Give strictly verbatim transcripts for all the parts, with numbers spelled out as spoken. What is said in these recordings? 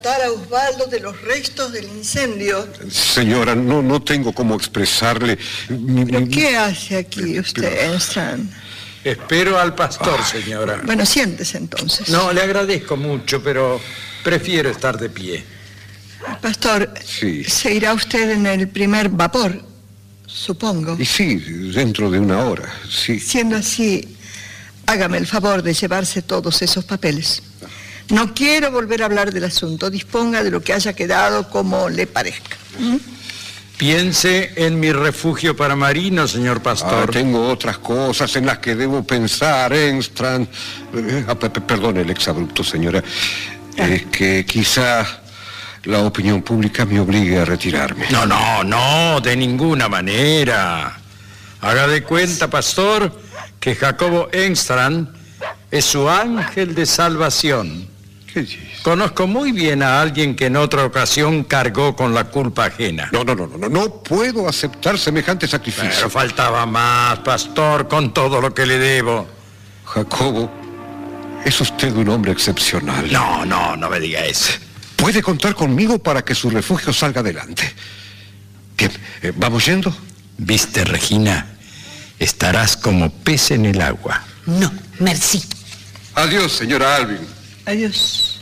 A Osvaldo de los restos del incendio. Señora, no, no tengo cómo expresarle... Mi, ¿Pero mi... qué hace aquí usted, pero... Enstran? Espero al pastor, Ay. señora. Bueno, siéntese entonces. No, le agradezco mucho, pero prefiero estar de pie. Pastor, sí. ¿Se irá usted en el primer vapor? Supongo. Y sí, dentro de una hora, sí. Siendo así, hágame el favor de llevarse todos esos papeles. No quiero volver a hablar del asunto. Disponga de lo que haya quedado como le parezca. ¿Mm? Piense en mi refugio para marinos, señor pastor. Ah, tengo otras cosas en las que debo pensar, Enstrand. Eh, ah, perdón el exabrupto, señora. Ah. Es que quizá la opinión pública me obligue a retirarme. No, no, no, de ninguna manera. Haga de cuenta, pastor, que Jacobo Engstrand es su ángel de salvación. ¿Qué dice? Conozco muy bien a alguien que en otra ocasión cargó con la culpa ajena. No, no, no, no, no puedo aceptar semejante sacrificio. Pero faltaba más, pastor, con todo lo que le debo. Jacobo, es usted un hombre excepcional. No, no, no me diga eso. Puede contar conmigo para que su refugio salga adelante. Bien, eh, ¿vamos yendo? Viste, Regina, estarás como pez en el agua. No, merci. Adiós, señora Alvin. Adiós.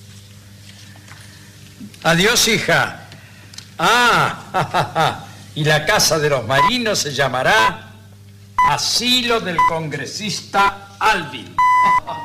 Adiós, hija. Ah, ja, ja, ja. Y la casa de los marinos se llamará Asilo del Congresista Alvin.